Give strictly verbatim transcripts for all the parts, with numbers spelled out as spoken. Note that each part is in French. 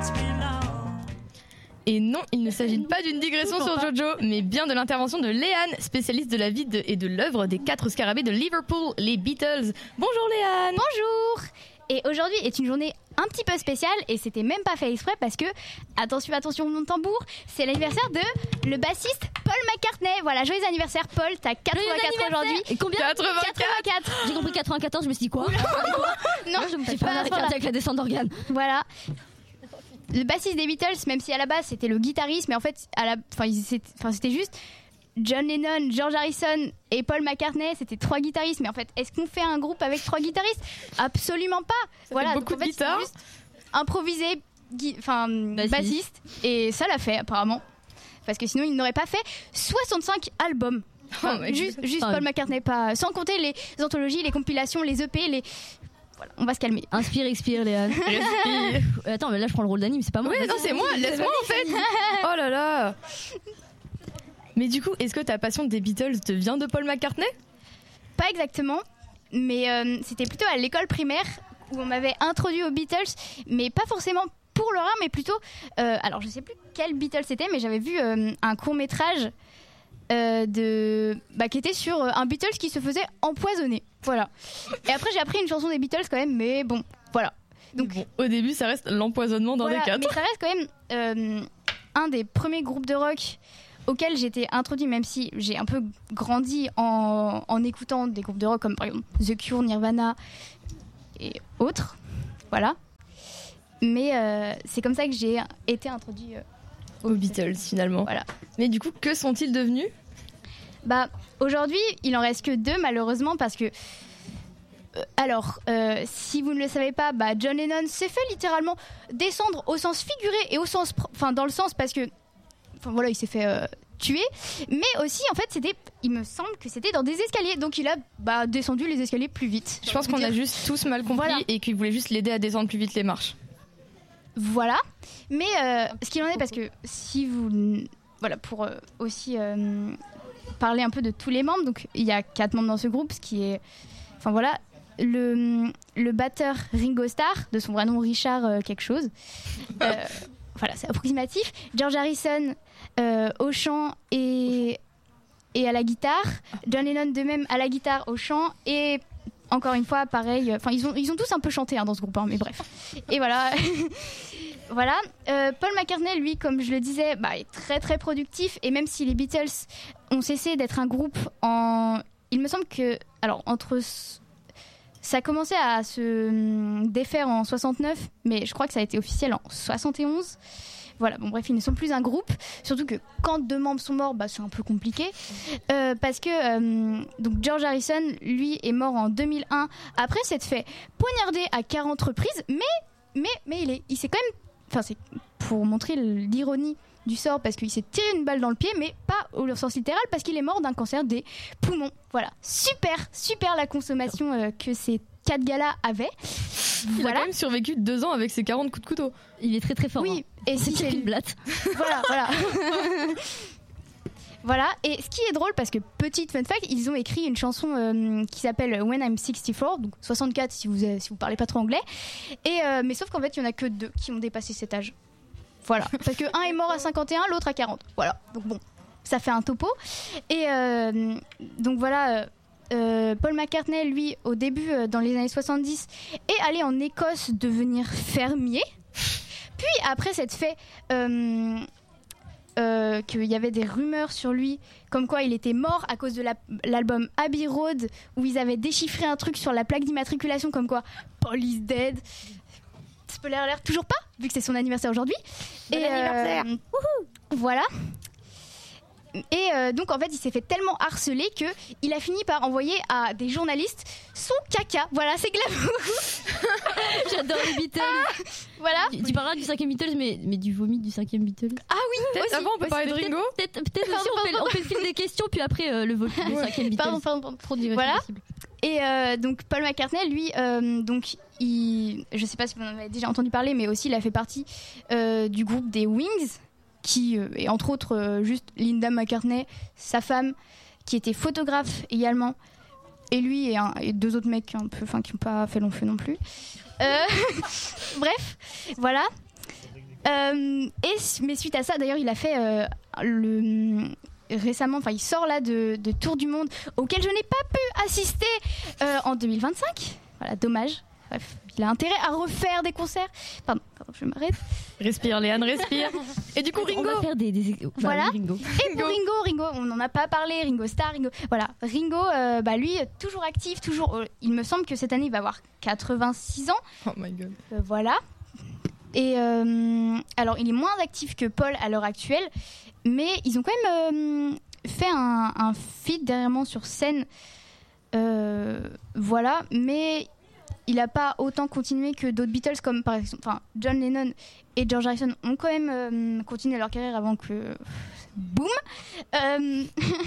Et non, il ne s'agit pas d'une digression sur Jojo, mais bien de l'intervention de Léane, spécialiste de la vie de, et de l'œuvre des quatre scarabées de Liverpool, les Beatles. Bonjour Léane. Bonjour. Et aujourd'hui est une journée un petit peu spéciale et c'était même pas fait exprès parce que, attention, attention, mon tambour, c'est l'anniversaire de le bassiste Paul McCartney. Voilà, joyeux anniversaire Paul, t'as quatre-vingt-quatre ans aujourd'hui. Et combien? quatre-vingt-quatre. quatre-vingt-quatre. J'ai compris quatre-vingt-quatorze, je me suis dit quoi? Non, Je me suis pas pas arrêté avec la descente d'organes. Voilà. Le bassiste des Beatles, même si à la base c'était le guitariste, mais en fait, à la, enfin, c'était, enfin, c'était juste John Lennon, George Harrison et Paul McCartney, c'était trois guitaristes. Mais en fait, est-ce qu'on fait un groupe avec trois guitaristes? Absolument pas. Ça voilà, fait beaucoup donc en fait, de guitares. c'est juste improvisé, gui- enfin bassiste. bassiste, et ça l'a fait apparemment, parce que sinon il n'aurait pas fait soixante-cinq albums. Enfin, Oh, mais juste, juste Ah, Paul oui. McCartney, pas sans compter les anthologies, les compilations, les E P, les. Voilà, on va se calmer. Inspire, expire, Léane. Respire. Attends, mais là je prends le rôle d'anime, c'est pas moi. Oui, non, c'est moi, laisse-moi en fait. Oh là là. Mais du coup, est-ce que ta passion des Beatles te vient de Paul McCartney? Pas exactement, mais euh, c'était plutôt à l'école primaire où on m'avait introduit aux Beatles, mais pas forcément pour leur art, mais plutôt. Euh, alors, je sais plus quel Beatles c'était, mais j'avais vu euh, un court métrage euh, de, bah, qui était sur euh, un Beatles qui se faisait empoisonner. Voilà. Et après, j'ai appris une chanson des Beatles quand même, mais bon, voilà. Donc, Bon, au début, ça reste l'empoisonnement dans voilà, les quatre. mais ça reste quand même euh, un des premiers groupes de rock auxquels j'ai été introduit, même si j'ai un peu grandi en, en écoutant des groupes de rock comme par exemple The Cure, Nirvana et autres. Voilà. Mais euh, c'est comme ça que j'ai été introduit euh, Aux Beatles finalement. Voilà. Mais du coup, que sont-ils devenus? Bah, aujourd'hui, il en reste que deux, malheureusement, parce que. euh, alors, euh, si vous ne le savez pas, bah, John Lennon s'est fait littéralement descendre au sens figuré et au sens. pro- Enfin, dans le sens parce que. Enfin, voilà, il s'est fait euh, tuer. Mais aussi, en fait, c'était. Il me semble que c'était dans des escaliers. Donc, il a bah, descendu les escaliers plus vite. Je pense qu'on a juste tous mal compris Voilà. et qu'ils voulaient juste l'aider à descendre plus vite les marches. Voilà. Mais euh, ce qu'il en est, parce que si vous. Voilà, pour euh, aussi euh, parler un peu de tous les membres. Donc, il y a quatre membres dans ce groupe, ce qui est. Enfin, voilà. Le, le batteur Ringo Starr, de son vrai nom Richard euh, quelque chose. Euh, voilà, c'est approximatif. George Harrison euh, au chant et, et à la guitare. John Lennon de même à la guitare, au chant et. Encore une fois, pareil. Enfin, ils ont, ils ont tous un peu chanté hein, dans ce groupe, hein, mais bref. Et voilà. Voilà. Euh, Paul McCartney, lui, comme je le disais, bah, est très très productif. Et même si les Beatles ont cessé d'être un groupe en. Il me semble que. Alors, entre. Ça a commencé à se hum, défaire en soixante-neuf, mais je crois que ça a été officiel en soixante et onze. Voilà, bon bref, ils ne sont plus un groupe. Surtout que quand deux membres sont morts, bah, c'est un peu compliqué. Euh, parce que euh, donc George Harrison, lui, est mort en deux mille un après s'être fait poignarder à quarante reprises. Mais, mais, mais il, est, il s'est quand même... Enfin, c'est pour montrer l'ironie du sort, parce qu'il s'est tiré une balle dans le pied, mais pas au sens littéral, parce qu'il est mort d'un cancer des poumons. Voilà, super, super la consommation euh, que ces quatre gars-là avaient. Il Voilà. a quand même survécu deux ans avec ses quarante coups de couteau. Il est très très fort. Oui, hein. et si C'est c'est une blatte. voilà, voilà. Voilà, et ce qui est drôle, parce que petite fun fact, ils ont écrit une chanson euh, qui s'appelle When I'm sixty-four, donc soixante-quatre si vous, euh, si vous parlez pas trop anglais. Et, euh, mais sauf qu'en fait, il y en a que deux qui ont dépassé cet âge. Voilà, parce que un est mort à cinquante et un, l'autre à quarante. Voilà, donc bon, ça fait un topo. Et euh, donc voilà. Euh, Euh, Paul McCartney, lui, au début, euh, dans les années soixante-dix, est allé en Écosse devenir fermier. Puis, après s'être fait euh, euh, qu'il y avait des rumeurs sur lui, comme quoi il était mort à cause de la- l'album Abbey Road, où ils avaient déchiffré un truc sur la plaque d'immatriculation, comme quoi Paul is dead. Spoiler alert, toujours pas, vu que c'est son anniversaire aujourd'hui. Bon anniversaire. euh, wouhou, voilà. Et euh, donc en fait il s'est fait tellement harceler que il a fini par envoyer à des journalistes son caca. Voilà, c'est glamour. J'adore les Beatles. Voilà. Tu, tu parleras du cinquième Beatles, mais, mais du vomi du cinquième Beatles. Ah oui. Peut-être aussi, avant, on peut aussi. parler de Ringo. Peut-être, peut-être Pardon, aussi, on fait, pardon. on fait le fil des questions, puis après euh, le vomi du cinquième Beatles. Pardon, pardon, pardon. Trop de Voilà. possible. Et euh, donc Paul McCartney, lui, euh, donc il, je sais pas si vous en avez déjà entendu parler, mais aussi il a fait partie euh, du groupe des Wings, qui euh, est entre autres euh, juste Linda McCartney, sa femme, qui était photographe également, et lui et, un, et deux autres mecs un peu, enfin qui n'ont pas fait long feu non plus. Euh, bref, voilà. Euh, et, mais suite à ça, d'ailleurs, il a fait euh, le... récemment, enfin il sort là de, de Tour du Monde auquel je n'ai pas pu assister euh, en deux mille vingt-cinq. Voilà, dommage. Bref, il a intérêt à refaire des concerts. Pardon, pardon je m'arrête. Respire, Léane, respire. Et du coup, Ringo. On va faire des. des... Enfin, Voilà. Ringo. Et pour Ringo, Ringo, on n'en a pas parlé. Ringo Starr, Ringo. Voilà, Ringo, euh, bah lui, toujours actif, toujours. Euh, il me semble que cette année, il va avoir quatre-vingt-six ans. Oh my god. Euh, voilà. Et euh, alors, il est moins actif que Paul à l'heure actuelle, mais ils ont quand même euh, fait un, un feat derrière moi sur scène. Euh, voilà, mais il n'a pas autant continué que d'autres Beatles, comme par exemple, enfin, John Lennon et George Harrison ont quand même euh, continué leur carrière avant que boum. Euh,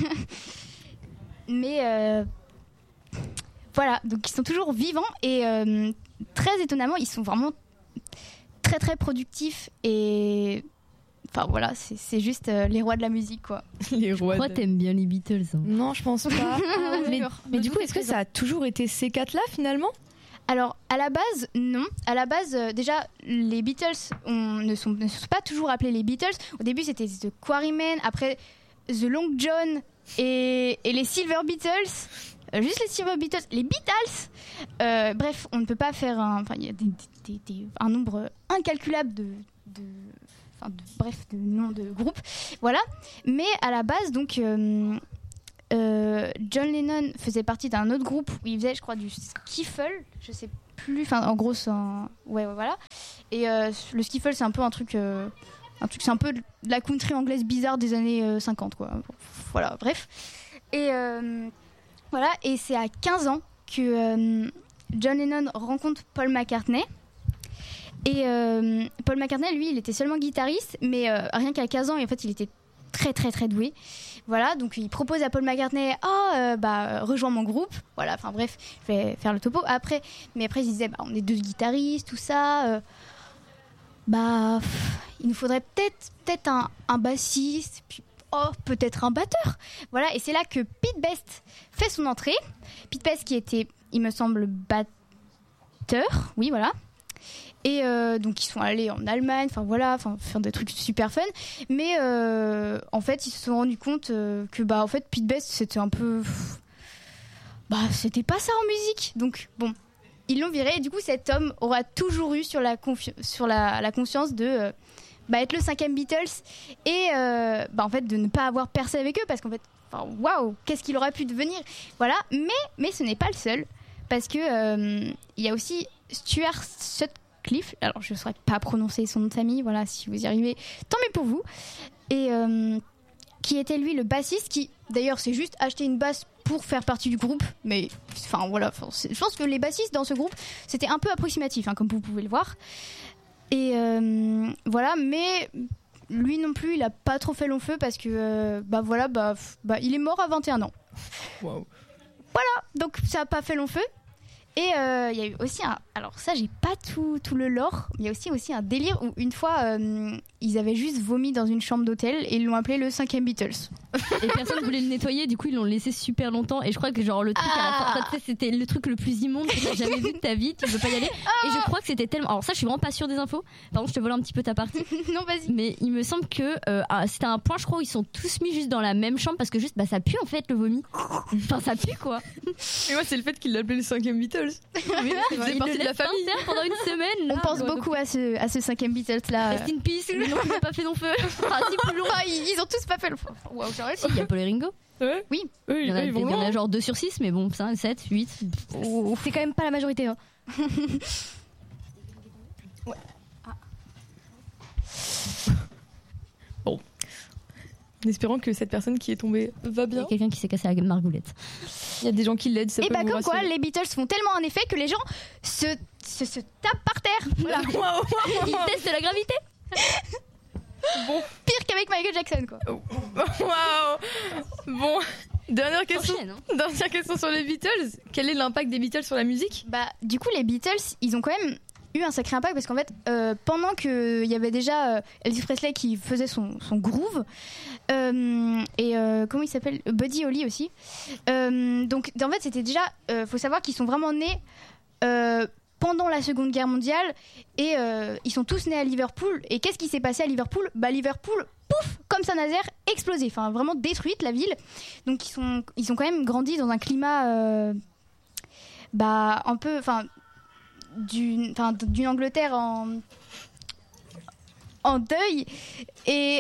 mais euh, voilà, donc ils sont toujours vivants et euh, très étonnamment, ils sont vraiment très très productifs et enfin voilà, c'est, c'est juste euh, les rois de la musique quoi. Les rois. Pourquoi de... t'aimes bien les Beatles hein? Non, je pense pas. mais, mais du coup, est-ce que présent. ça a toujours été ces quatre-là finalement? Alors, à la base, non. À la base, euh, déjà, les Beatles on, ne, sont, ne sont pas toujours appelés les Beatles. Au début, c'était The Quarrymen, après The Long John et, et les Silver Beatles. Euh, juste les Silver Beatles, les Beatles. Euh, bref, on ne peut pas faire un... Enfin, il y a des, des, des, un nombre incalculable de... de, enfin, de bref, de noms de groupes. Voilà. Mais à la base, donc... Euh, Euh, John Lennon faisait partie d'un autre groupe où il faisait, je crois, du skiffle, je sais plus, enfin, en gros, c'est un... ouais, ouais, voilà. Et euh, le skiffle, c'est un peu un truc, euh, un truc, c'est un peu de la country anglaise bizarre des années euh, cinquante, quoi. Voilà, bref. Et euh, voilà, et c'est à quinze ans que euh, John Lennon rencontre Paul McCartney. Et euh, Paul McCartney, lui, il était seulement guitariste, mais euh, rien qu'à quinze ans, et en fait, il était très, très, très doué. Voilà, donc il propose à Paul McCartney, oh, euh, bah, rejoins mon groupe. Voilà, enfin bref, je vais faire le topo. Après, mais après, il disait, bah, on est deux guitaristes, tout ça. Euh, bah, pff, il nous faudrait peut-être, peut-être un, un bassiste, puis oh, peut-être un batteur. Voilà, et c'est là que Pete Best fait son entrée. Pete Best qui était, il me semble, batteur, oui, voilà. Et euh, donc ils sont allés en Allemagne, enfin voilà, enfin faire des trucs super fun. Mais euh, en fait, ils se sont rendus compte euh, que bah en fait Pete Best c'était un peu, bah c'était pas ça en musique. Donc bon, ils l'ont viré. Et du coup, cet homme aura toujours eu sur la confi- sur la, la conscience de euh, bah, être le cinquième Beatles et euh, bah en fait de ne pas avoir percé avec eux parce qu'en fait, enfin waouh, qu'est-ce qu'il aurait pu devenir. Voilà, mais mais ce n'est pas le seul parce que euh, il y a aussi Stuart Sutcliffe. Cliff, alors je ne saurais pas prononcer son nom de famille, voilà, si vous y arrivez, tant mieux pour vous. Et euh, qui était lui le bassiste, qui d'ailleurs s'est juste acheté une basse pour faire partie du groupe, mais enfin voilà, je pense que les bassistes dans ce groupe c'était un peu approximatif, hein, comme vous pouvez le voir. Et euh, voilà, mais lui non plus, il a pas trop fait long feu parce que euh, bah voilà, bah, bah il est mort à vingt et un ans. Wow. Voilà, donc ça a pas fait long feu. Et il euh, y a eu aussi un... Alors ça, j'ai pas tout, tout le lore. Il y a aussi, aussi un délire où une fois, euh, ils avaient juste vomi dans une chambre d'hôtel et ils l'ont appelé le cinquième Beatles. Et personne voulait le nettoyer, du coup ils l'ont laissé super longtemps. Et je crois que genre le truc Ah. à la fin, c'était le truc le plus immonde que t'as jamais vu de ta vie. Tu veux pas y aller. Et je crois que c'était tellement... Alors ça, je suis vraiment pas sûre des infos. Par contre, je te vole un petit peu ta partie. Non, vas-y. Mais il me semble que euh, ah, c'était un point, je crois, où ils sont tous mis juste dans la même chambre parce que juste, bah ça pue en fait le vomi. Enfin, ça pue quoi. Et moi, c'est le fait qu'il l'appelait le cinquième Beatles. Mais Il faisait partie de la famille. Par terre pendant une semaine. On là, pense quoi. beaucoup à ce, à ce cinquième Beatles là. Rest in peace. Non, il n'a pas fait non feu. Ah, si, plus long. Enfin, ils, ils ont tous pas fait le. Waouh, j'ai réussi. Il y a Paul et Ringo. Ouais. Oui. Eux, Il y en a, eux, ils vont il y en loin. a genre deux sur six, mais bon, cinq, sept, huit. C'est quand même pas la majorité. Hein. Ouais. Ah. Bon. En espérant que cette personne qui est tombée va Il y bien. a quelqu'un qui s'est cassé la margoulette. Il y a des gens qui l'aident, ça Et peut bah vous comme quoi, rassurer. les Beatles font tellement un effet que les gens se, se, se tapent par terre. Voilà. Waouh. Il teste la gravité. Bon. Pire qu'avec Michael Jackson quoi. Waouh. Bon. Dernière question. Enchaîne, hein. Dernière question sur les Beatles. Quel est l'impact des Beatles sur la musique? Bah du coup les Beatles, ils ont quand même eu un sacré impact parce qu'en fait euh, pendant qu'il y avait déjà euh, Elvis Presley qui faisait son, son groove euh, et euh, comment il s'appelle, Buddy Holly aussi, euh, donc en fait c'était déjà euh, faut savoir qu'ils sont vraiment nés euh, pendant la Seconde Guerre mondiale et euh, ils sont tous nés à Liverpool. Et qu'est-ce qui s'est passé à Liverpool ? Bah Liverpool, pouf, comme Saint-Nazaire, explosé, enfin vraiment détruite la ville. Donc ils sont, ils ont quand même grandi dans un climat, euh, bah un peu, enfin d'une, enfin d'une Angleterre en, en deuil et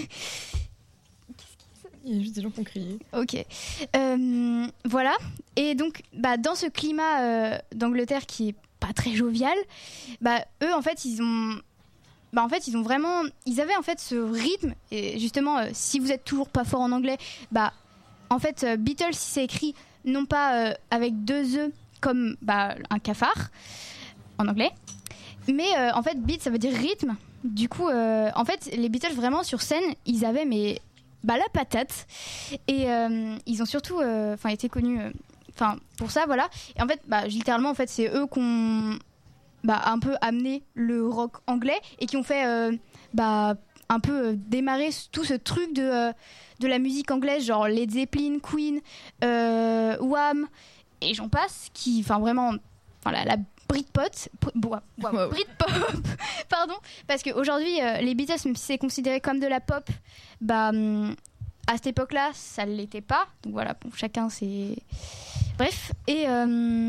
Il y a juste des gens qui ont crié. Ok. Euh, voilà. Et donc, bah, dans ce climat euh, d'Angleterre qui est pas très jovial, bah, eux, en fait, ils ont, bah, en fait, ils ont vraiment, ils avaient en fait ce rythme. Et justement, euh, si vous êtes toujours pas fort en anglais, bah, en fait, euh, Beatles, c'est écrit non pas euh, avec deux e comme bah, un cafard en anglais, mais euh, en fait, beat, ça veut dire rythme. Du coup, euh, en fait, les Beatles vraiment sur scène, ils avaient mais bah, la patate et euh, ils ont surtout enfin euh, été connus enfin euh, pour ça, voilà. Et en fait bah, littéralement en fait c'est eux qui ont bah, un peu amené le rock anglais et qui ont fait euh, bah, un peu euh, démarrer tout ce truc de, euh, de la musique anglaise, genre Led Zeppelin, Queen, euh, Wham et j'en passe, qui enfin vraiment la, la Britpop, wow, wow, Britpop, pardon, parce qu'aujourd'hui euh, les Beatles, même si c'est considéré comme de la pop, bah à cette époque-là, ça ne l'était pas. Donc voilà, bon, chacun c'est. Bref, et euh,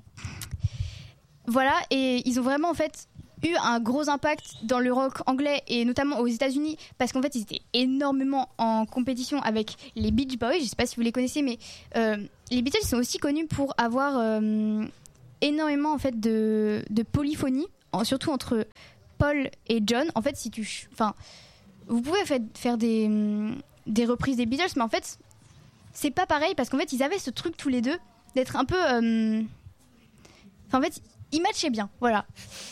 voilà, et ils ont vraiment en fait eu un gros impact dans le rock anglais et notamment aux États-Unis parce qu'en fait ils étaient énormément en compétition avec les Beach Boys. Je sais pas si vous les connaissez, mais euh, les Beatles sont aussi connus pour avoir euh, énormément en fait de, de polyphonie, en, surtout entre Paul et John. En fait, si tu, enfin, vous pouvez en fait, faire des des reprises des Beatles, mais en fait, c'est pas pareil parce qu'en fait, ils avaient ce truc tous les deux d'être un peu, euh, enfin en fait, ils matchaient bien, voilà.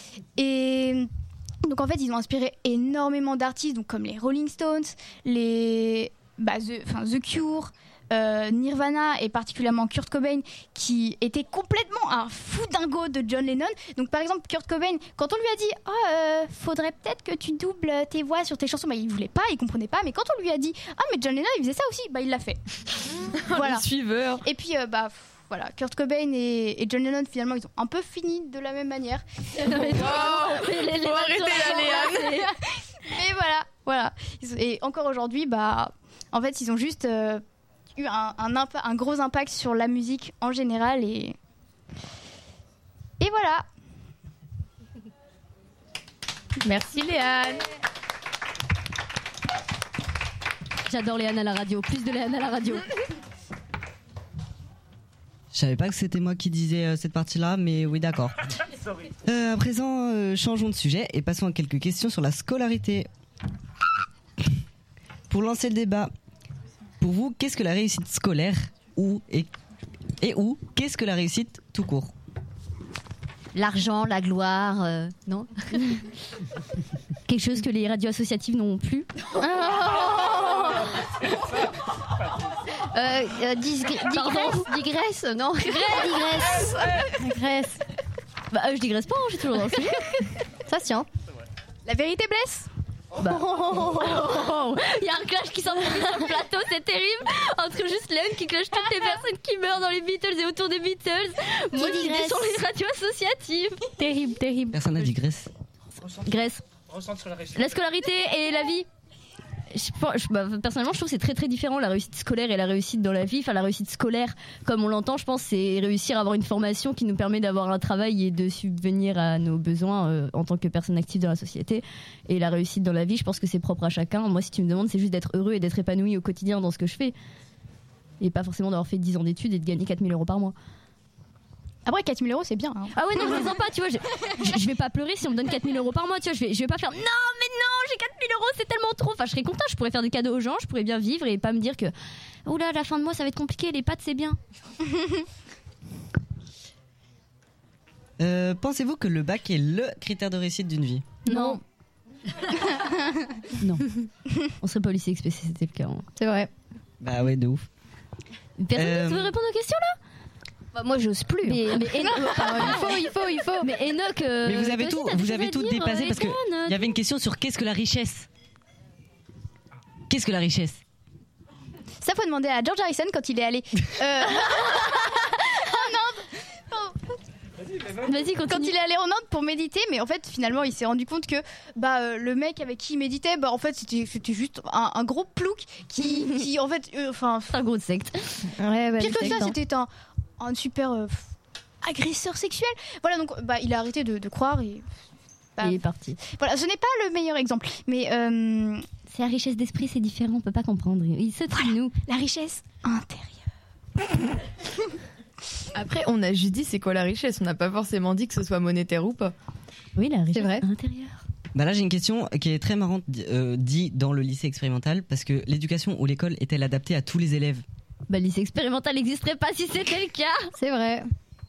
Et donc en fait, ils ont inspiré énormément d'artistes, donc comme les Rolling Stones, les, bah, The, enfin The Cure. Euh, Nirvana et particulièrement Kurt Cobain qui était complètement un fou dingo de John Lennon. Donc par exemple Kurt Cobain, quand on lui a dit oh, euh, faudrait peut-être que tu doubles tes voix sur tes chansons, bah, il voulait pas, il comprenait pas, mais quand on lui a dit ah mais John Lennon il faisait ça aussi, bah il l'a fait. Voilà. Le suiveur. Et puis euh, bah voilà, Kurt Cobain et, et John Lennon finalement ils ont un peu fini de la même manière. Non, mais wow. les, les, les faut arrêter la Léane. Mais voilà, voilà. Et encore aujourd'hui, bah en fait ils ont juste euh, eu un, un, impa- un gros impact sur la musique en général et et voilà. Merci Léane. J'adore Léane à la radio, plus de Léane à la radio. Je savais pas que c'était moi qui disais euh, cette partie-là, mais oui, d'accord. Euh, à présent, euh, changeons de sujet et passons à quelques questions sur la scolarité. Pour lancer le débat, pour vous, qu'est-ce que la réussite scolaire ou et, et ou qu'est-ce que la réussite tout court? L'argent, la gloire, euh, non? Quelque chose que les radios associatives n'ont plus. Oh euh, euh, dis, digresse, digresse, non? Digresse, digresse. Bah, euh, je digresse pas, hein, j'ai toujours dans le sujet. Ça se tient. La vérité blesse. Bah. Il y a un clash qui s'envoie sur le plateau, c'est terrible. Entre juste Léon qui clash toutes les personnes qui meurent dans les Beatles et autour des Beatles. Moi, qui digresse sur les radios associatives. Terrible, terrible. Personne n'a dit Grèce. Grèce. La scolarité et la vie. Je, je, bah, personnellement, je trouve que c'est très très différent la réussite scolaire et la réussite dans la vie. Enfin, la réussite scolaire, comme on l'entend, je pense, c'est réussir à avoir une formation qui nous permet d'avoir un travail et de subvenir à nos besoins euh, en tant que personne active dans la société. Et la réussite dans la vie, je pense que c'est propre à chacun. Moi, si tu me demandes, c'est juste d'être heureux et d'être épanoui au quotidien dans ce que je fais. Et pas forcément d'avoir fait dix ans d'études et de gagner quatre mille euros par mois. Après, quatre mille euros, c'est bien. Hein. Ah ouais, non, je les en pas, tu vois. Je, je, je vais pas pleurer si on me donne quatre mille euros par mois, tu vois. Je vais, je vais pas faire non, mais non, j'ai quatre mille euros, c'est tellement trop. Enfin, je serais content, je pourrais faire des cadeaux aux gens, je pourrais bien vivre et pas me dire que, oula, la fin de mois, ça va être compliqué, les pâtes, c'est bien. euh, Pensez-vous que le bac est le critère de réussite d'une vie? Non. Non. On serait pas au lycée X P si c'était le cas. Hein. C'est vrai. Bah ouais, de ouf. Personne euh... ne veut répondre aux questions là? Bah, moi, j'ose plus. Mais, mais Enoch, il faut, il faut, il faut. Mais Enoch, euh, mais vous avez tout, vous avez tout dire, dépassé euh, parce que il y avait une question sur qu'est-ce que la richesse. Qu'est-ce que la richesse? Ça, faut demander à George Harrison quand il est allé. Euh... oh non. Oh. Vas-y, continue. Quand il est allé en Inde pour méditer, mais en fait, finalement, il s'est rendu compte que bah, euh, le mec avec qui il méditait, bah, en fait, c'était, c'était juste un, un gros plouc qui, qui en fait, enfin, C'est un gros secte. Ouais, bah, pire que secte, ça, hein. c'était un, un super euh, agresseur sexuel. Voilà, donc bah, il a arrêté de, de croire et bah, Il est parti. voilà, ce n'est pas le meilleur exemple, mais euh, C'est la richesse d'esprit, c'est différent, on peut pas comprendre. Il se voilà. nous. la richesse intérieure. Après, on a juste dit c'est quoi la richesse. On n'a pas forcément dit que ce soit monétaire ou pas. Oui, la richesse vrai. intérieure. Bah là, j'ai une question qui est très marrante, euh, dit dans le lycée expérimental, parce que l'éducation ou l'école est-elle adaptée à tous les élèves ? Bah, le lycée expérimental n'existerait pas si c'était le cas. C'est vrai.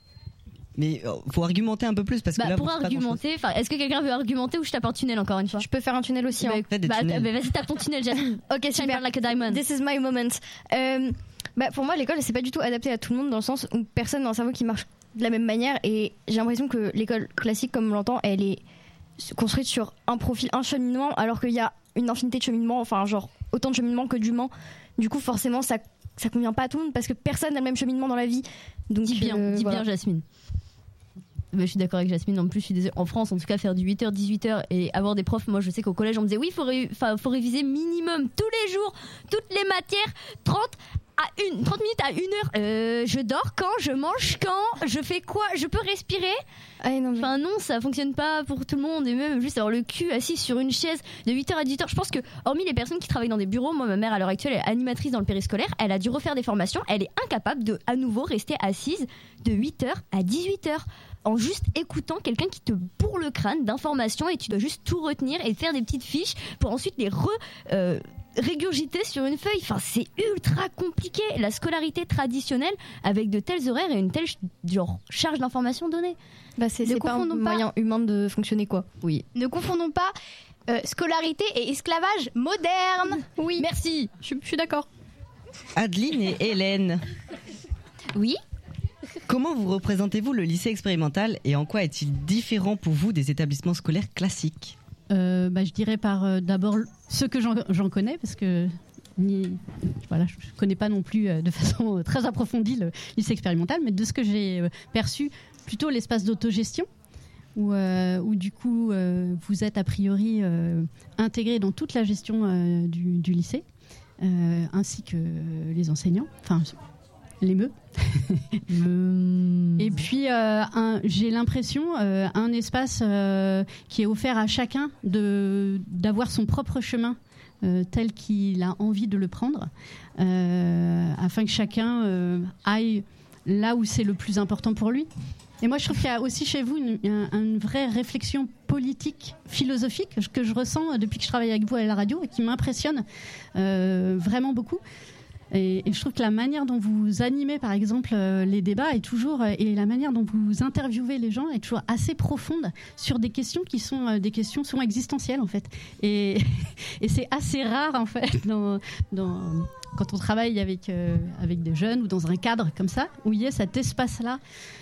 Mais euh, faut argumenter un peu plus parce que Bah, là, pour c'est pas argumenter, enfin, est-ce que quelqu'un veut argumenter ou je tape un tunnel encore une fois? Je peux faire un tunnel aussi. Bah, hein. Fais des bah, tunnels. bah, vas-y, tape ton tunnel, Jasmine. Ok, Shine super. like a diamond. This is my moment. Euh, bah, pour moi, l'école, c'est pas du tout adapté à tout le monde dans le sens où personne n'a un cerveau qui marche de la même manière. Et j'ai l'impression que l'école classique, comme on l'entend, elle est construite sur un profil, un cheminement, alors qu'il y a une infinité de cheminements, enfin, genre autant de cheminements que d'humains. Du coup, forcément, ça, ça convient pas à tout le monde parce que personne n'a le même cheminement dans la vie. Donc, Dis bien, euh, dis voilà. bien, Jasmine. Bah, je suis d'accord avec Jasmine. En plus, je suis désolée. En France, en tout cas, faire du huit heures dix-huit heures et avoir des profs. Moi, je sais qu'au collège, on me disait oui, il faut, ré- faut réviser minimum tous les jours, toutes les matières, trente à une, trente minutes à une heure. Euh, je dors quand, je mange quand, je fais quoi, je peux respirer. Ah, non, mais- Enfin non, ça fonctionne pas pour tout le monde et même juste avoir le cul assis sur une chaise de huit heures à dix-huit heures. Je pense que hormis les personnes qui travaillent dans des bureaux, moi ma mère à l'heure actuelle est animatrice dans le périscolaire, elle a dû refaire des formations, elle est incapable de à nouveau rester assise de huit heures à dix-huit heures en juste écoutant quelqu'un qui te bourre le crâne d'informations et tu dois juste tout retenir et faire des petites fiches pour ensuite les re euh, régurgiter sur une feuille. Enfin, c'est ultra compliqué. La scolarité traditionnelle avec de tels horaires et une telle genre charge d'informations données. Bah, c'est Ne c'est pas un confondons pas. moyen humain de fonctionner, quoi. Oui. Ne confondons pas euh, scolarité et esclavage moderne. Oui. Merci. Je, je suis d'accord. Adeline et Hélène, Oui. comment vous représentez-vous le lycée expérimental et en quoi est-il différent pour vous des établissements scolaires classiques ? Euh, bah, je dirais par euh, d'abord ceux que j'en, j'en connais, parce que ni, voilà, je ne connais pas non plus euh, de façon euh, très approfondie le lycée expérimental, mais de ce que j'ai euh, perçu, plutôt l'espace d'autogestion, où, euh, où du coup euh, vous êtes a priori euh, intégré dans toute la gestion euh, du, du lycée, euh, ainsi que les enseignants, enfin les meux. Et puis, euh, un, j'ai l'impression, euh, un espace euh, qui est offert à chacun de, d'avoir son propre chemin euh, tel qu'il a envie de le prendre, euh, afin que chacun euh, aille là où c'est le plus important pour lui. Et moi, je trouve qu'il y a aussi chez vous une, une, une vraie réflexion politique, philosophique, que je ressens depuis que je travaille avec vous à la radio et qui m'impressionne euh, vraiment beaucoup. Et, et je trouve que la manière dont vous animez, par exemple, euh, les débats est toujours, euh, et la manière dont vous interviewez les gens est toujours assez profonde sur des questions qui sont euh, des questions souvent existentielles, en fait. Et, et c'est assez rare, en fait, dans, dans, quand on travaille avec, euh, avec des jeunes ou dans un cadre comme ça, où il y a cet espace-là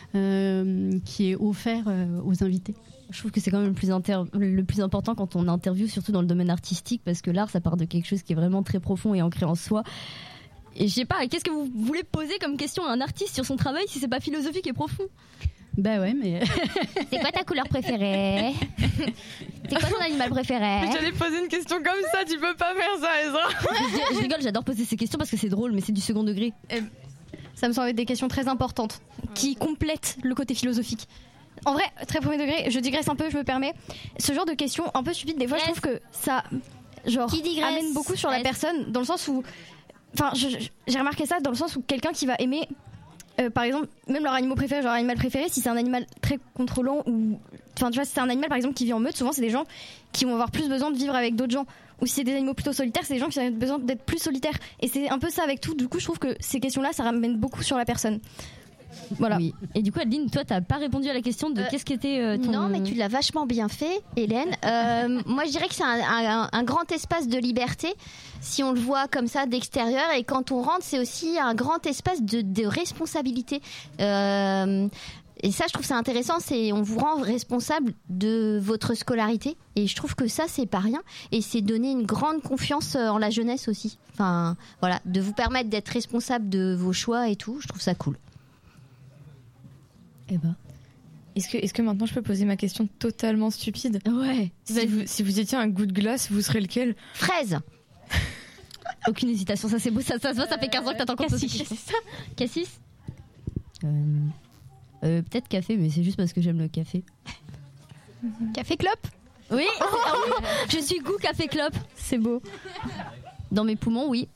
euh, qui est offert euh, aux invités. Je trouve que c'est quand même le plus, inter- le plus important quand on interviewe, surtout dans le domaine artistique, parce que l'art, ça part de quelque chose qui est vraiment très profond et ancré en soi. Et je sais pas, qu'est-ce que vous voulez poser comme question à un artiste sur son travail si c'est pas philosophique et profond? Ben ouais, mais... C'est quoi ta couleur préférée? C'est quoi ton animal préféré? J'allais poser une question comme ça, tu peux pas faire ça, Ezra. je, je rigole, j'adore poser ces questions parce que c'est drôle, mais c'est du second degré. Ça me semble être des questions très importantes qui complètent le côté philosophique. En vrai, très premier degré, je digresse un peu, je me permets. Ce genre de questions un peu stupides, des fois, je trouve que ça genre, Qui digresse? amène beaucoup sur la Est-ce- personne, dans le sens où... Enfin, je- je- j'ai remarqué ça dans le sens où quelqu'un qui va aimer, euh, par exemple, même leur animal préféré, genre animal préféré, si c'est un animal très contrôlant ou... Enfin, tu vois, si c'est un animal, par exemple, qui vit en meute, souvent, c'est des gens qui vont avoir plus besoin de vivre avec d'autres gens. Ou si c'est des animaux plutôt solitaires, c'est des gens qui ont besoin d'être plus solitaires. Et c'est un peu ça avec tout. Du coup, je trouve que ces questions-là, ça ramène beaucoup sur la personne. Voilà. Oui. Et du coup, Adeline, toi, t'as pas répondu à la question de Euh, qu'est-ce qu'était euh, ton... Non, mais tu l'as vachement bien fait, Hélène. Euh, moi, je dirais que c'est un, un- un grand espace de liberté, si on le voit comme ça d'extérieur. Et quand on rentre, c'est aussi un grand espace de, de responsabilité. Euh, et ça, je trouve ça intéressant. C'est on vous rend responsable de votre scolarité. Et je trouve que ça, c'est pas rien. Et c'est donner une grande confiance en la jeunesse aussi. Enfin, voilà, de vous permettre d'être responsable de vos choix et tout. Je trouve ça cool. Eh ben. Est-ce que, est-ce que maintenant je peux poser ma question totalement stupide ? Ouais. Si vous, si vous étiez un goût de glace, vous serez lequel ? Fraise. Aucune hésitation, ça c'est beau, ça, ça se voit, ça fait quinze ans que t'attends qu'on pose cette Cassis. question. Cassis euh, euh, Peut-être café, mais c'est juste parce que j'aime le café. Café clope. Oui, je suis goût café clope, c'est beau. Dans mes poumons, oui.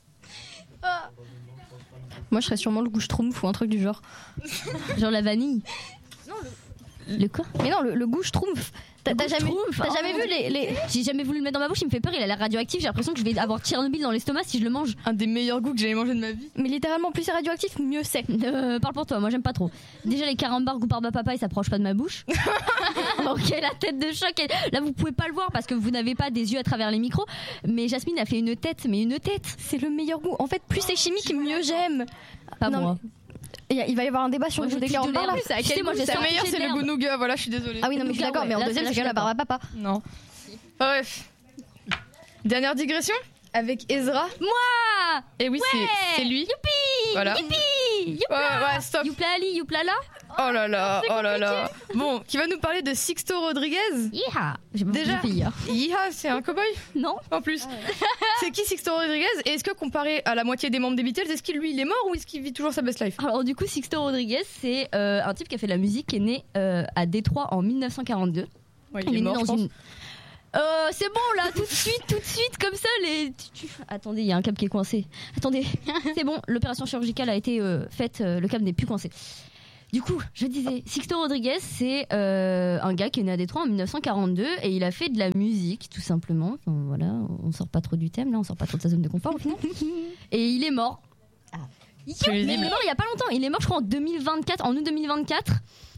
Moi, je serais sûrement le goût schtroumpf ou un truc du genre. Genre la vanille. Non, le... le quoi ? Mais non, le, le goût schtroumpf. T'as, t'as jamais, t'as oh, jamais vu les, les... J'ai jamais voulu le mettre dans ma bouche, il me fait peur, il a l'air radioactif, j'ai l'impression que je vais avoir Tchernobyl dans l'estomac si je le mange. Un des meilleurs goûts que j'ai mangé de ma vie. Mais littéralement, plus c'est radioactif, mieux c'est. Euh, parle pour toi, moi j'aime pas trop. Déjà les carambars goût barbe à papa, ils s'approchent pas de ma bouche. Ok, la tête de choc. Là vous pouvez pas le voir parce que vous n'avez pas des yeux à travers les micros, mais Jasmine a fait une tête, mais une tête. C'est le meilleur goût. En fait, plus c'est chimique, mieux j'aime. Pas Non, moi. Il y a- il va y avoir un débat sur Moi, le goût je des touche de carambars là. l'air. Tu sais, moi, j'ai Le sorti meilleur, de c'est le merde. goût nougat. Voilà, je suis désolée. Ah oui, non, mais je suis d'accord, mais en Là, deuxième, là, c'est je quand même la suis barbe à papa. Non. Bref. Dernière digression avec Ezra. Moi. Et oui, c'est, c'est lui. Youpi. Voilà. Youpi. Ouais, Youpla. ouais, stop. Youpla Ali, youpla là. Oh là là, oh là là. Bon, qui va nous parler de Sixto Rodriguez. Yeeha. J'ai pas Déjà. fait hier. Yeeha, c'est un cowboy Non. en plus. C'est qui Sixto Rodriguez ? Et est-ce que comparé à la moitié des membres des Beatles, est-ce qu'il lui il est mort ou est-ce qu'il vit toujours sa best life ? Alors du coup, Sixto Rodriguez, c'est euh, un type qui a fait de la musique, qui est né euh, à Détroit en dix-neuf cent quarante-deux. Ouais, Il est né mort, dans je pense. une. Euh, c'est bon là, tout de suite, tout de suite, comme ça, les. tu- tu- Attendez, il y a un câble qui est coincé. Attendez, c'est bon, l'opération chirurgicale a été euh, faite, euh, le câble n'est plus coincé. Du coup, je disais, Sixto Rodriguez, c'est euh, un gars qui est né à Détroit en dix-neuf cent quarante-deux et il a fait de la musique, tout simplement. Enfin, voilà, on sort pas trop du thème là, on sort pas trop de sa zone de confort au final. Et il est mort. Il est Prévisible. mort il y a pas longtemps. Il est mort, je crois, en deux mille vingt-quatre, en août deux mille vingt-quatre.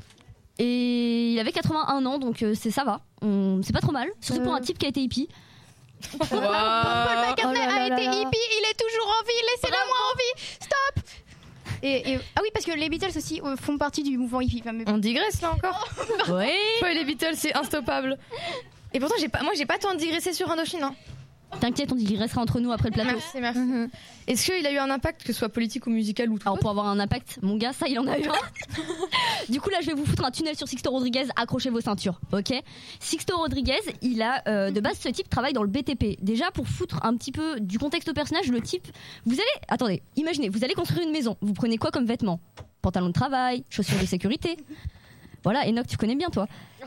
Et il avait quatre-vingt-un ans, donc euh, c'est ça va. On- C'est pas trop mal, surtout pour un type qui a été hippie. Waouh. Paul McCartney Oh là a là été là. hippie, il est toujours en vie, laissez-le moi en vie, stop. Et, et- ah oui, parce que les Beatles aussi euh, font partie du mouvement hippie. Enfin, mais- On digresse là encore. Ouais. Toi et les Beatles, c'est instoppable. Et pourtant, j'ai pas, moi, j'ai pas tant digressé sur Indochine. Hein. T'inquiète, on dit qu'il restera entre nous après le plateau. Merci, merci. Est-ce qu'il a eu un impact, que ce soit politique ou musical ou tout Alors autre pour avoir un impact, mon gars, ça il en a eu un. Du coup là je vais vous foutre un tunnel sur Sixto Rodriguez, accrochez vos ceintures, ok. Sixto Rodriguez, il a euh, de base ce type travaille dans le B T P. Déjà pour foutre un petit peu du contexte au personnage, le type, vous allez, attendez, imaginez, vous allez construire une maison, vous prenez quoi comme vêtements ? Pantalon de travail, chaussures de sécurité. Voilà, Enoch, tu connais bien toi.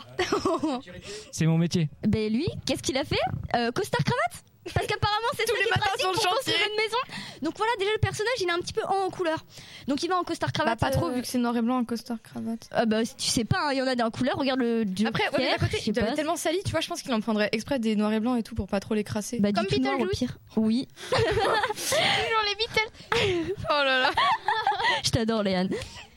C'est mon métier. Ben lui, qu'est-ce qu'il a fait euh, Costard cravate. Parce qu'apparemment c'est Tous ça les qui est matins pratique sur le pour construire chantier. une maison. Donc voilà, déjà le personnage il est un petit peu en couleur. Donc il va en costard Bah, cravate. pas trop, euh, vu que c'est noir et blanc, un costard cravate. Ah bah tu sais pas, hein, il y en a d'un couleur, regarde le Joker. Après, ouais, mais d'à côté, je sais il doit pas. être tellement sali, tu vois, je pense qu'il en prendrait exprès des noirs et blancs et tout pour pas trop les crasser. Bah, du Comme tout noir, au Beetlejuice. pire. Oui, Toujours les Beatles. Oh là là. je t'adore Léane.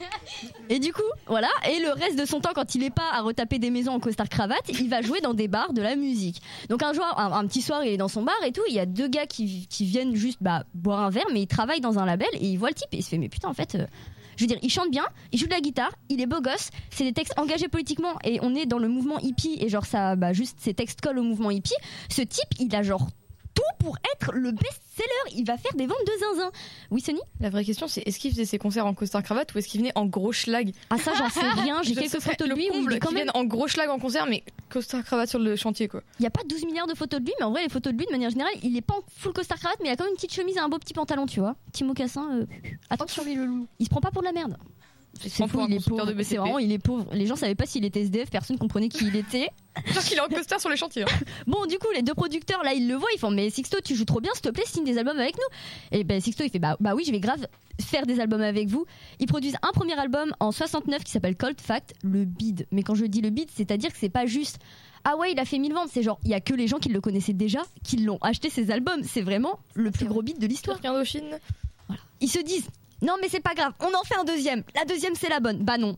Et du coup, voilà, et le reste de son temps quand il est pas à retaper des maisons en costard cravate, il va jouer dans des bars de la musique. Donc un jour, un, un petit soir, il est dans son bar et tout, il y a deux gars qui, qui viennent juste bah, boire un verre, mais ils travaillent dans un label et ils voient le type et il se fait mais putain en fait... euh, je veux dire, il chante bien, il joue de la guitare, il est beau gosse, c'est des textes engagés politiquement et on est dans le mouvement hippie et genre ça, bah juste ces textes collent au mouvement hippie. Ce type, il a genre tout pour être le best-seller, il va faire des ventes de zinzin. Oui, Sony ? La vraie question, c'est est-ce qu'il faisait ses concerts en costard cravate ou est-ce qu'il venait en gros schlag ? Ah ça, j'en sais rien, j'ai Je- quelques ce serait photos de le lui où il comble est quand qu'il même... vienne en gros schlag en concert, mais costard cravate sur le chantier quoi. Il n'y a pas douze milliards de photos de lui, mais en vrai, les photos de lui, de manière générale, il est pas en full costard cravate, mais il a quand même une petite chemise et un beau petit pantalon, tu vois. Petit mocassin, euh... attention, lui, le loup. Il se prend pas pour de la merde. C'est prend fou, pour un il est constructeur pauvre. de B T P. C'est vraiment, il est pauvre. Les gens savaient pas s'il était S D F, personne comprenait qui il était. Genre qu'il est en costard sur les chantiers. hein. Bon, du coup, les deux producteurs, là, ils le voient, ils font, mais Sixto, tu joues trop bien, s'il te plaît, signe des albums avec nous. Et ben, Sixto, il fait, bah, bah oui, je vais grave faire des albums avec vous. Ils produisent un premier album en soixante-neuf qui s'appelle Cold Fact, le bid. Mais quand je dis le bid, c'est-à-dire que c'est pas juste, ah ouais, il a fait mille ventes, c'est genre, il y a que les gens qui le connaissaient déjà, qui l'ont acheté ces albums. C'est vraiment le plus gros bid de l'histoire. Pire qu'Indochine. Voilà. Ils se disent, non, mais c'est pas grave, on en fait un deuxième. La deuxième, c'est la bonne. Bah non.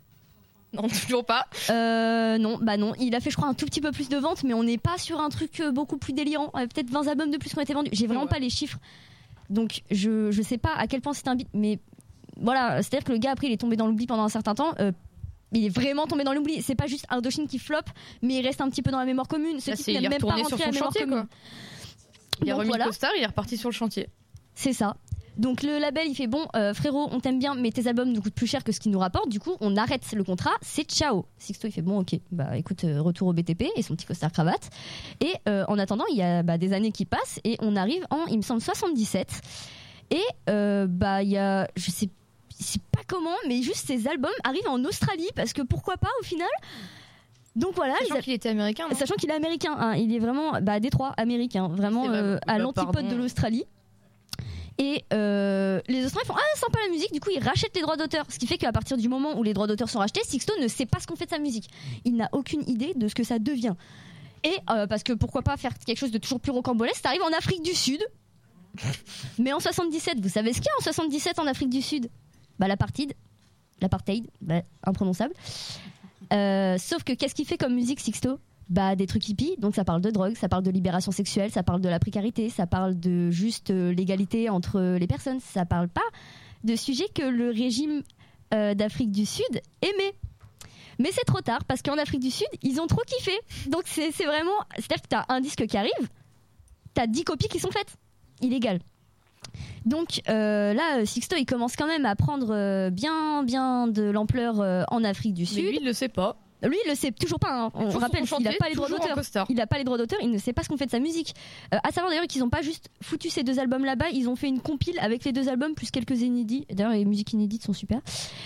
Non, toujours pas. Euh, non, bah non. Il a fait, je crois, un tout petit peu plus de ventes, mais on n'est pas sur un truc euh, beaucoup plus délirant. Euh, Peut-être vingt albums de plus qui ont été vendus. J'ai vraiment Ouais. pas les chiffres. Donc, je, je sais pas à quel point c'est un beat, mais voilà. C'est-à-dire que le gars, après, il est tombé dans l'oubli pendant un certain temps. Euh, il est vraiment tombé dans l'oubli. C'est pas juste Indochine qui flop, mais il reste un petit peu dans la mémoire commune. Ce Là, type c'est- n'est il est même pas retourné rentré sur à la son mémoire chantier commune. quoi. Il a Donc remis voilà. le costard, il est reparti sur le chantier. C'est ça. Donc le label il fait bon euh, frérot on t'aime bien mais tes albums nous coûtent plus cher que ce qu'ils nous rapportent, du coup on arrête le contrat, c'est ciao. Sixto il fait bon ok bah écoute euh, retour au B T P et son petit costard cravate et euh, en attendant il y a bah, des années qui passent et on arrive en il me semble soixante-dix-sept et euh, bah il y a je sais, je sais pas comment mais juste ces albums arrivent en Australie parce que pourquoi pas au final. Donc voilà, sachant a... qu'il était américain. Non sachant qu'il est américain, hein, il est vraiment bah, à Détroit, américain, vraiment euh, à l'antipode pardon. de l'Australie. Et euh, les Australiens font ah sympa la musique, du coup ils rachètent les droits d'auteur, ce qui fait qu'à partir du moment où les droits d'auteur sont rachetés, Sixto ne sait pas ce qu'on fait de sa musique. Il n'a aucune idée de ce que ça devient. Et euh, parce que pourquoi pas faire quelque chose de toujours plus rocambolesque, ça arrive en Afrique du Sud. Mais en soixante-dix-sept, vous savez ce qu'il y a en soixante-dix-sept en Afrique du Sud ? Bah l'apartheid, l'apartheid, bah, imprononçable. Euh, sauf que qu'est-ce qu'il fait comme musique Sixto ? Bah des trucs hippies, donc ça parle de drogue, ça parle de libération sexuelle, ça parle de la précarité, ça parle de juste euh, l'égalité entre les personnes, ça parle pas de sujets que le régime euh, d'Afrique du Sud aimait. Mais c'est trop tard parce qu'en Afrique du Sud ils ont trop kiffé, donc c'est, c'est vraiment, c'est-à-dire que t'as un disque qui arrive, t'as dix copies qui sont faites, illégales. Donc euh, là Sixto il commence quand même à prendre euh, bien bien de l'ampleur euh, en Afrique du Sud. Mais lui il le sait pas. Lui, il le sait toujours pas. Hein. On rappelle qu'il n'a pas les droits d'auteur. Il n'a pas les droits d'auteur. Il ne sait pas ce qu'on fait de sa musique. Euh, à savoir d'ailleurs qu'ils n'ont pas juste foutu ces deux albums là-bas. Ils ont fait une compile avec les deux albums plus quelques inédits. D'ailleurs, les musiques inédites sont super.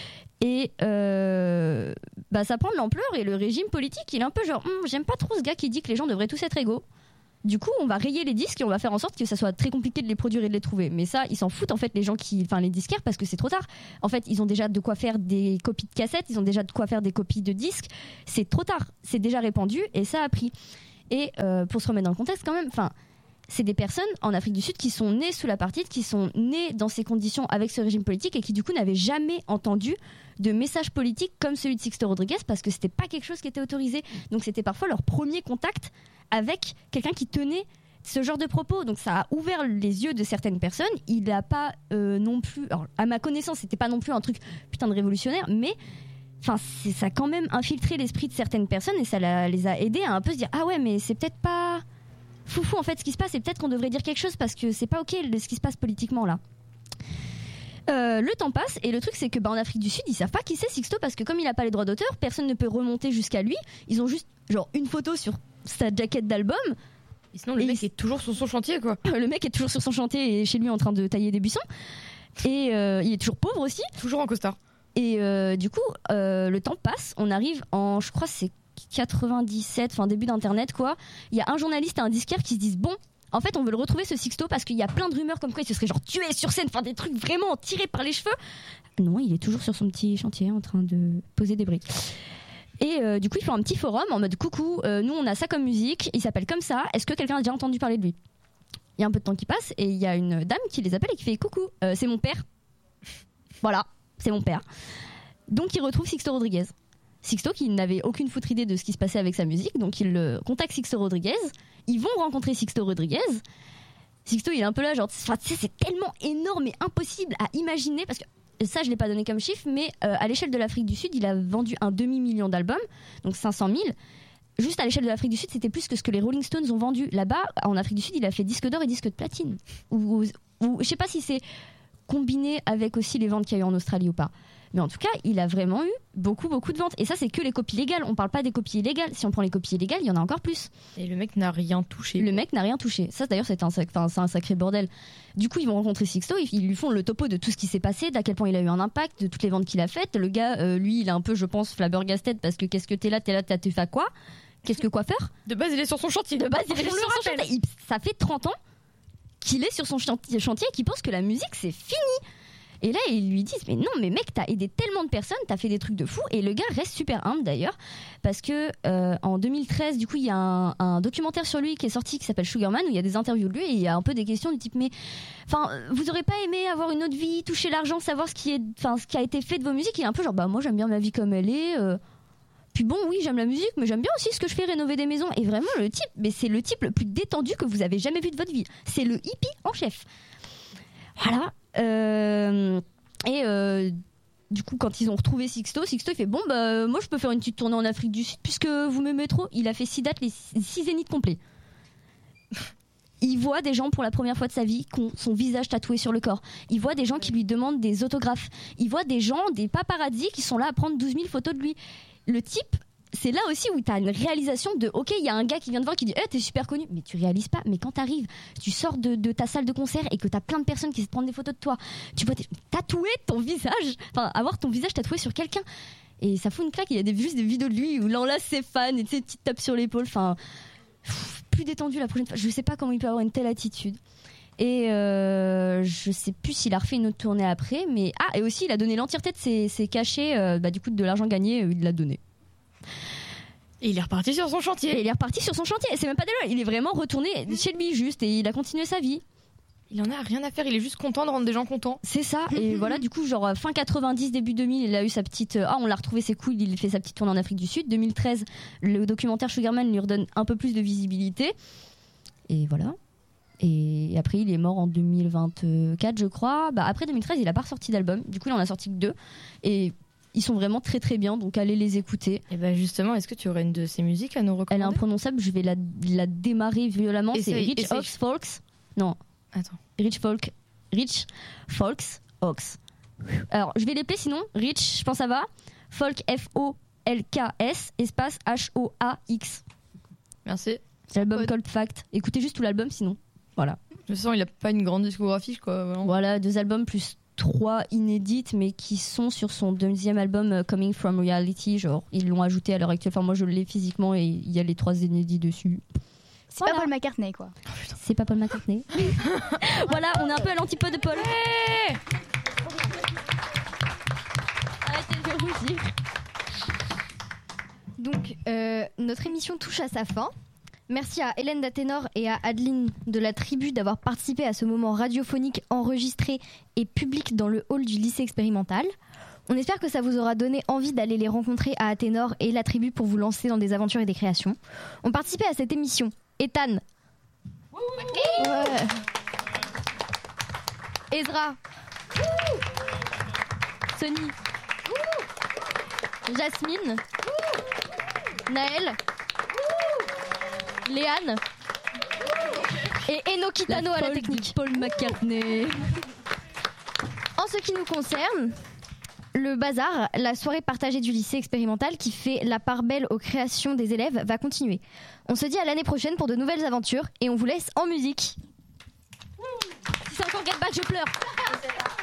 Et euh, bah, ça prend de l'ampleur. Et le régime politique, il est un peu genre, hm, j'aime pas trop ce gars qui dit que les gens devraient tous être égaux. Du coup, on va rayer les disques et on va faire en sorte que ça soit très compliqué de les produire et de les trouver. Mais ça, ils s'en foutent en fait les gens qui, enfin les disquaires parce que c'est trop tard. En fait, ils ont déjà de quoi faire des copies de cassettes, ils ont déjà de quoi faire des copies de disques. C'est trop tard. C'est déjà répandu et ça a pris. Et euh, pour se remettre dans le contexte quand même, enfin, c'est des personnes en Afrique du Sud qui sont nées sous l'apartheid, qui sont nées dans ces conditions avec ce régime politique et qui du coup n'avaient jamais entendu de message politique comme celui de Sixto Rodriguez parce que c'était pas quelque chose qui était autorisé. Donc c'était parfois leur premier contact avec quelqu'un qui tenait ce genre de propos. Donc ça a ouvert les yeux de certaines personnes. Il n'a pas euh, non plus, alors, à ma connaissance, c'était pas non plus un truc putain de révolutionnaire, mais enfin, c'est, ça a quand même infiltré l'esprit de certaines personnes et ça la, les a aidés à un peu se dire ah ouais, mais c'est peut-être pas foufou en fait ce qui se passe et peut-être qu'on devrait dire quelque chose parce que c'est pas ok ce qui se passe politiquement là. Euh, le temps passe et le truc c'est que bah, en Afrique du Sud ils savent pas qui c'est Sixto parce que comme il a pas les droits d'auteur, personne ne peut remonter jusqu'à lui. Ils ont juste genre une photo sur sa jaquette d'album. Et sinon le et mec il... est toujours sur son chantier quoi. Le mec est toujours sur son chantier et chez lui en train de tailler des buissons. Et euh, il est toujours pauvre aussi. Toujours en costard. Et euh, du coup euh, le temps passe, on arrive en je crois c'est quatre-vingt-dix-sept, enfin début d'internet quoi. Il y a un journaliste et un disquaire qui se disent bon en fait on veut le retrouver ce Sixto parce qu'il y a plein de rumeurs comme quoi il se serait genre tué sur scène, enfin des trucs vraiment tirés par les cheveux. Non, il est toujours sur son petit chantier en train de poser des briques. Et euh, du coup ils font un petit forum en mode coucou, euh, nous on a ça comme musique, il s'appelle comme ça, est-ce que quelqu'un a déjà entendu parler de lui? Il y a un peu de temps qui passe et il y a une dame qui les appelle et qui fait coucou, euh, c'est mon père. Voilà, c'est mon père. Donc il retrouve Sixto Rodriguez. Sixto qui n'avait aucune foutre idée de ce qui se passait avec sa musique, donc il euh, contacte Sixto Rodriguez, ils vont rencontrer Sixto Rodriguez. Sixto il est un peu là genre, tu sais c'est tellement énorme et impossible à imaginer parce que ça je l'ai pas donné comme chiffre mais euh, à l'échelle de l'Afrique du Sud il a vendu un demi-million d'albums, donc cinq cent mille. Juste à l'échelle de l'Afrique du Sud c'était plus que ce que les Rolling Stones ont vendu. Là-bas en Afrique du Sud il a fait disque d'or et disque de platine, ou, ou, ou je sais pas si c'est combiné avec aussi les ventes qu'il y a eu en Australie ou pas. Mais en tout cas, il a vraiment eu beaucoup, beaucoup de ventes. Et ça, c'est que les copies légales. On parle pas des copies illégales. Si on prend les copies illégales, il y en a encore plus. Et le mec n'a rien touché. Le mec n'a rien touché. Ça, d'ailleurs, c'est un, sac... enfin, c'est un sacré bordel. Du coup, ils vont rencontrer Sixto. Ils lui font le topo de tout ce qui s'est passé, d'à quel point il a eu un impact, de toutes les ventes qu'il a faites. Le gars, euh, lui, il est un peu, je pense, flabbergasted parce que qu'est-ce que t'es là, t'es là, t'as fait à quoi? Qu'est-ce que quoi faire? De base, il est sur son chantier. De base, il est sur son chantier. Il... Ça fait trente ans qu'il est sur son chantier et qu'il pense que la musique, c'est fini. Et là, ils lui disent, mais non, mais mec, t'as aidé tellement de personnes, t'as fait des trucs de fou. Et le gars reste super humble d'ailleurs, parce que euh, en deux mille treize, du coup, il y a un, un documentaire sur lui qui est sorti qui s'appelle Sugarman, où il y a des interviews de lui et il y a un peu des questions du type, mais enfin, vous aurez pas aimé avoir une autre vie, toucher l'argent, savoir ce qui est, enfin, ce qui a été fait de vos musiques? Il est un peu genre, bah moi j'aime bien ma vie comme elle est. Euh... Puis bon, oui, j'aime la musique, mais j'aime bien aussi ce que je fais, rénover des maisons. Et vraiment, le type, mais c'est le type le plus détendu que vous avez jamais vu de votre vie. C'est le hippie en chef. Voilà. Euh... Et euh, du coup, quand ils ont retrouvé Sixto, Sixto il fait bon bah moi je peux faire une petite tournée en Afrique du Sud puisque vous m'aimez trop. Il a fait six dates, les six zéniths complets. Il voit des gens pour la première fois de sa vie qui ont son visage tatoué sur le corps. Il voit des gens qui lui demandent des autographes. Il voit des gens, des paparazzis qui sont là à prendre douze mille photos de lui. Le type, c'est là aussi où tu as une réalisation de ok, il y a un gars qui vient te voir qui dit hey, t'es super connu, mais tu réalises pas. Mais quand t'arrives, tu sors de, de ta salle de concert et que t'as plein de personnes qui se prennent des photos de toi, tu vois tatouer ton visage, enfin avoir ton visage tatoué sur quelqu'un. Et ça fout une claque. Il y a des, juste des vidéos de lui où il enlace ses fans et tu sais, une petite tape sur l'épaule. Enfin, pff, plus détendu la prochaine fois. Je sais pas comment il peut avoir une telle attitude. Et euh, je sais plus s'il a refait une autre tournée après. Mais ah, et aussi il a donné l'entièreté de ses, ses cachets, euh, bah, du coup de l'argent gagné, euh, il l'a donné. Et il est reparti sur son chantier. Et il est reparti sur son chantier. Et c'est même pas dégueulasse. Il est vraiment retourné chez lui juste et il a continué sa vie. Il en a rien à faire, il est juste content de rendre des gens contents. C'est ça, et voilà, du coup, genre fin quatre-vingt-dix, début deux mille, il a eu sa petite. Ah, on l'a retrouvé, c'est cool, il fait sa petite tournée en Afrique du Sud. deux mille treize, le documentaire Sugarman lui redonne un peu plus de visibilité. Et voilà. Et après, il est mort en deux mille vingt-quatre, je crois. Bah, après deux mille treize, il a pas ressorti d'album, du coup, il en a sorti que deux. Et ils sont vraiment très très bien, donc allez les écouter. Et bah justement, est-ce que tu aurais une de ces musiques à nous recommander? Elle est imprononçable, je vais la, la démarrer violemment. Essaye, c'est Rich essaye. Ox Folks. Non. Attends. Rich Folk. Rich Folks Ox. Alors, je vais l'épeler sinon. Rich, je pense ça va. Folk, F O L K S, espace H O A X. Merci. C'est l'album Ouais. Cold Fact. Écoutez juste tout l'album sinon. Voilà. Je sens il a pas une grande discographie, quoi. Vraiment. Voilà, deux albums plus trois inédites, mais qui sont sur son deuxième album euh, Coming From Reality. Genre, ils l'ont ajouté à l'heure actuelle. Enfin, moi, je l'ai physiquement et il y a les trois inédits dessus. C'est Voilà. pas Paul McCartney, quoi. C'est pas Paul McCartney. Voilà, on est un peu à l'antipode de Paul. Hey Arrêtez de rougir. Donc, euh, notre émission touche à sa fin. Merci à Hélène Daténor et à Adeline de la Tribu d'avoir participé à ce moment radiophonique enregistré et public dans le hall du lycée expérimental. On espère que ça vous aura donné envie d'aller les rencontrer à Athénor et la Tribu pour vous lancer dans des aventures et des créations. On participait à cette émission Ethan, ouais. Ezra, Sony, Jasmine, Naël, Léane et Eno Kitano à la folle technique. de Paul McCartney. En ce qui nous concerne, le bazar, la soirée partagée du lycée expérimental qui fait la part belle aux créations des élèves, va continuer. On se dit à l'année prochaine pour de nouvelles aventures et on vous laisse en musique. Si c'est encore Get Back, je pleure.